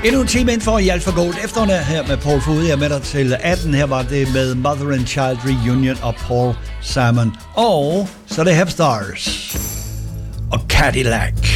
Endnu en time ind for i Alt for Gold Efterne her med Paul Fod. Jeg er med dig til 18. Her var det med Mother and Child Reunion og Paul Simon. Og så er det Hep Stars og Cadillac.